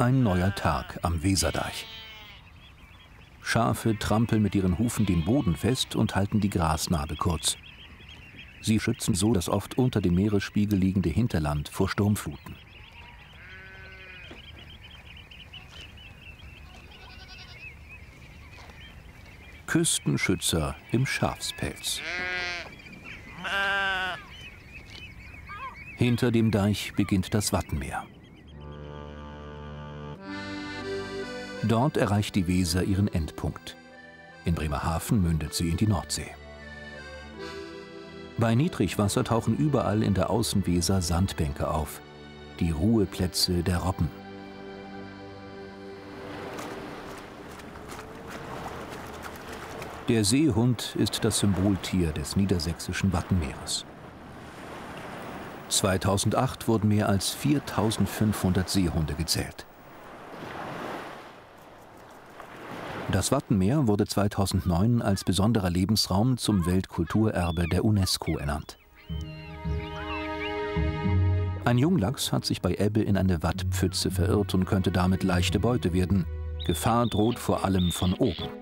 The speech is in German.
Ein neuer Tag am Weserdeich. Schafe trampeln mit ihren Hufen den Boden fest und halten die Grasnarbe kurz. Sie schützen so das oft unter dem Meeresspiegel liegende Hinterland vor Sturmfluten. Küstenschützer im Schafspelz. Hinter dem Deich beginnt das Wattenmeer. Dort erreicht die Weser ihren Endpunkt. In Bremerhaven mündet sie in die Nordsee. Bei Niedrigwasser tauchen überall in der Außenweser Sandbänke auf, die Ruheplätze der Robben. Der Seehund ist das Symboltier des niedersächsischen Wattenmeeres. 2008 wurden mehr als 4.500 Seehunde gezählt. Das Wattenmeer wurde 2009 als besonderer Lebensraum zum Weltkulturerbe der UNESCO ernannt. Ein Junglachs hat sich bei Ebbe in eine Wattpfütze verirrt und könnte damit leichte Beute werden. Gefahr droht vor allem von oben.